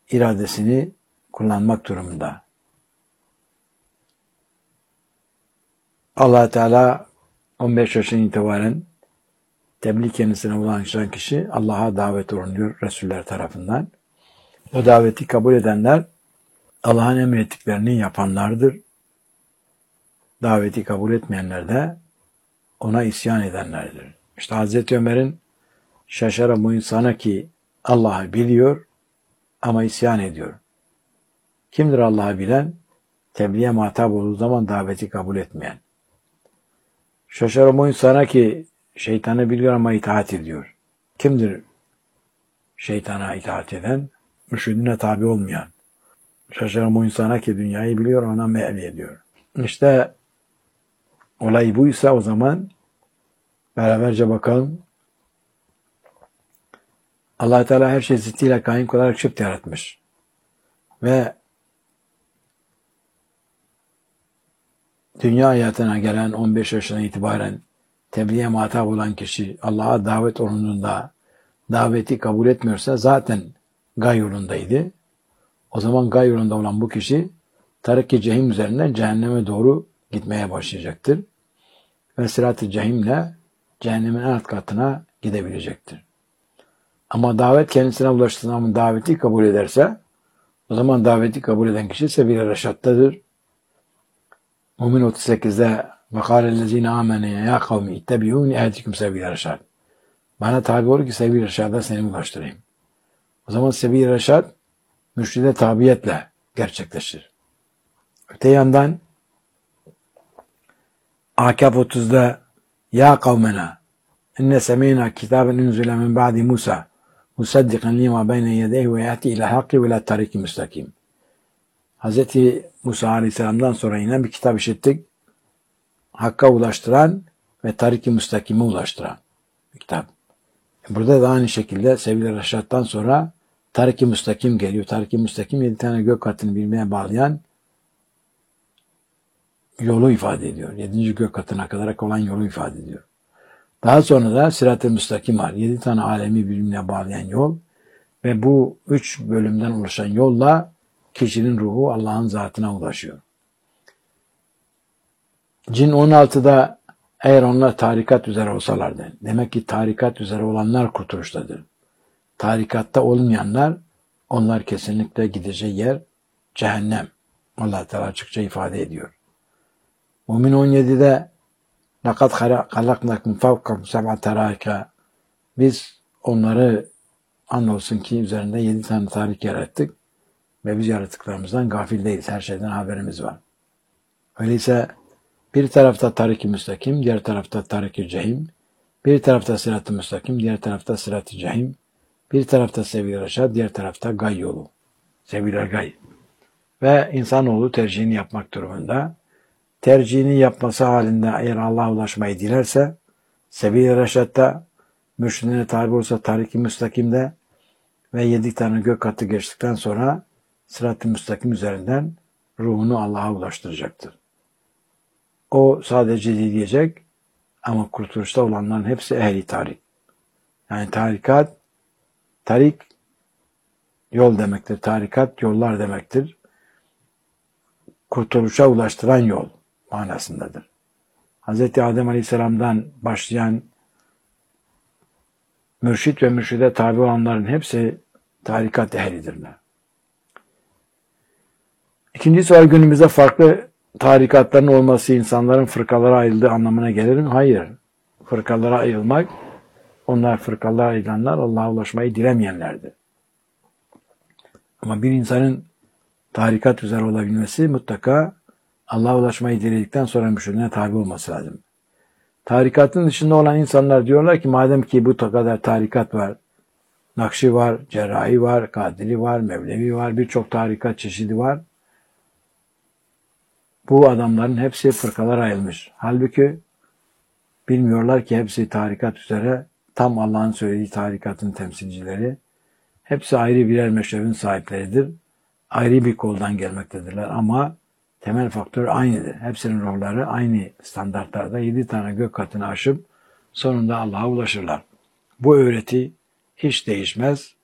iradesini kullanmak durumunda. Allah Teala 15 yaşından itibaren tebliğ kendisine ulaşan kişi Allah'a davet olunuyor Resuller tarafından. O daveti kabul edenler Allah'ın emrettiklerini yapanlardır. Daveti kabul etmeyenler de ona isyan edenlerdir. İşte Hazreti Ömer'in şaşara bu insana ki Allah'ı biliyor ama isyan ediyor. Kimdir Allah'ı bilen? Tebliğe muhatap olduğu zaman daveti kabul etmeyen. Şaşara bu insana ki şeytanı biliyor ama itaat ediyor. Kimdir şeytana itaat eden? Mürşidine tabi olmayan. Şaşara bu insana ki dünyayı biliyor ona meyil ediyor. İşte olay buysa o zaman beraberce bakalım. Allah Teala her şeyi zıttıyla kaim olarak çift yaratmış. Ve dünya hayatına gelen 15 yaşına itibaren tebliğe muhatap olan kişi Allah'a davet olunduğunda daveti kabul etmiyorsa zaten gay yolundaydı. O zaman gay yolunda olan bu kişi tarik-i cehim üzerinden cehenneme doğru gitmeye başlayacaktır. Ve sırat-ı cehimle cehennemin alt katına gidebilecektir. Ama davet kendisine ulaştığı zaman daveti kabul ederse o zaman daveti kabul eden kişi sebil-i reşattadır. Mümin 38'de وَقَالَ الَّذ۪ينَ آمَنَيَا يَا قَوْمِ اِتَّبِعُونِ اَهْدِكُمْ سَب۪يلَ reşad. Bana tabi olur ki sebil-i reşada seni ulaştırayım. O zaman sebil-i reşad mürşide tabiyetle gerçekleşir. Öte yandan Akab 30'da Ya kavmena inne semeyna kitaben unzile min ba'di Musa musaddiqan lima beyne yedeyhi ve yati ila hakkı ve la tariki müstakim. Hz. Musa Aleyhisselam'dan sonra inen bir kitap işittik. Hakka ulaştıran ve tariki müstakime ulaştıran bir kitap. Burada da aynı şekilde Sebil-i Reşat'tan sonra tariki müstakim geliyor. Tariki müstakim 7 tane gök katını birbirine bağlayan yolu ifade ediyor. 7. gök katına kadar olan yolu ifade ediyor. Daha sonra da Sırat-ı Müstakim var. 7 tane alemi birbirine bağlayan yol ve bu 3 bölümden oluşan yolla kişinin ruhu Allah'ın zatına ulaşıyor. Cin 16'da eğer onlar tarikat üzere olsalardı, demek ki tarikat üzere olanlar kurtuluştadır. Tarikatta olmayanlar, onlar kesinlikle gideceği yer cehennem. Allah Teala açıkça ifade ediyor. Mümin 17'de لَقَدْ خَلَقْنَكُمْ فَوْقَكُمْ سَبْعَ تَرَائِكَ Biz onları andolsun ki üzerinde 7 tane tarik yarattık ve biz yaratıklarımızdan gafil değiliz. Her şeyden haberimiz var. Öyleyse bir tarafta tarik-i müstakim, diğer tarafta tarik-i cehim, bir tarafta sırat-ı müstakim, diğer tarafta sırat-ı cehim, bir tarafta sebil-i reşad, diğer tarafta gay yolu. Sebil-i gay. Ve insanoğlu tercihini yapmak durumunda. Tercihini yapması halinde eğer Allah'a ulaşmayı dilerse sebil-i reşatta, mürşidine tabi olsa tarik-i müstakimde ve 7 tane gök katı geçtikten sonra sırat-ı müstakim üzerinden ruhunu Allah'a ulaştıracaktır. O sadece diyecek ama kurtuluşta olanların hepsi ehli tarik. Yani tarik yol demektir. Tarikat yollar demektir. Kurtuluşa ulaştıran yol manasındadır. Hz. Adem Aleyhisselam'dan başlayan mürşit ve mürşide tabi olanların hepsi tarikat ehlidirler. İkinci soru günümüzde farklı tarikatların olması insanların fırkalara ayrıldığı anlamına gelir mi? Hayır. Fırkalara ayrılmak, onlar fırkalara ayrılanlar Allah'a ulaşmayı dilemeyenlerdir. Ama bir insanın tarikat üzere olabilmesi mutlaka Allah'a ulaşmayı diledikten sonra mürşidine tabi olması lazım. Tarikatın dışında olan insanlar diyorlar ki madem ki bu kadar tarikat var, Nakşi var, Cerrahi var, Kadiri var, Mevlevi var, birçok tarikat çeşidi var. Bu adamların hepsi fırkalara ayrılmış. Halbuki bilmiyorlar ki hepsi tarikat üzere tam Allah'ın söylediği tarikatın temsilcileri. Hepsi ayrı birer meşrebin sahipleridir. Ayrı bir koldan gelmektedirler ama temel faktör aynıdır. Hepsinin ruhları aynı standartlarda 7 tane gök katını aşıp sonunda Allah'a ulaşırlar. Bu öğreti hiç değişmez.